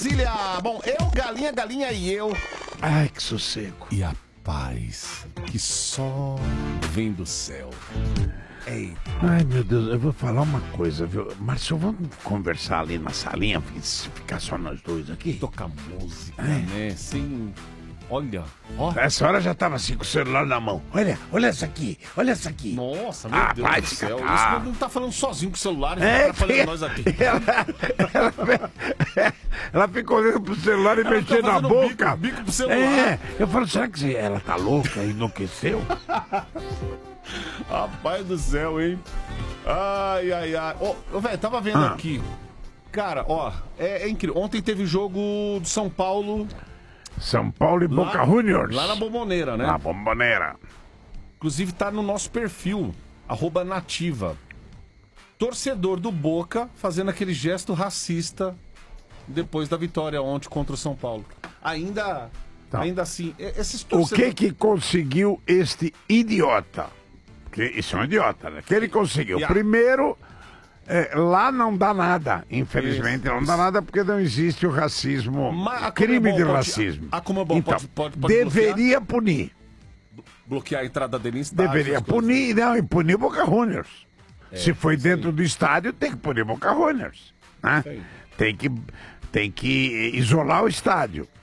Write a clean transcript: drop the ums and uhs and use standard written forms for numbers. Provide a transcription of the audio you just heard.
Brasília, bom, galinha e eu. Ai, que sossego. E a paz que só vem do céu. Eita. Ai, meu Deus, eu vou falar uma coisa, viu? Márcio, vamos conversar ali na salinha, ficar só nós dois aqui? Tocar música, né? Sem... Olha, ó. Essa hora já tava assim com o celular na mão. Olha essa aqui, olha essa aqui. Nossa, meu Deus vai do se céu. catar. Isso não tá falando sozinho com o celular, ele tá atrapalhando nós aqui. Ela ficou olhando pro celular e mexendo na boca. Bico pro celular. Eu falo, será que ela tá louca, enlouqueceu? Rapaz do céu, hein? Ai. Ô, velho, tava vendo aqui. Cara, ó, é incrível. Ontem teve jogo do São Paulo. São Paulo e Boca Juniors. Lá na Bombonera, né? Na Bombonera. Inclusive tá no nosso perfil, @nativa. Torcedor do Boca fazendo aquele gesto racista depois da vitória ontem contra o São Paulo. Ainda assim, esses torcedores... O que conseguiu este idiota? Porque isso é um idiota, né? Que ele conseguiu. Primeiro, lá não dá nada. Infelizmente não dá nada porque não existe o racismo. Crime de racismo. A Conmebol então, pode deveria punir. Bloquear a entrada dele em estádio. Deveria punir, não, e punir Boca Juniors. Se foi dentro do estádio, tem que punir Boca Juniors. Né? Tem que isolar o estádio.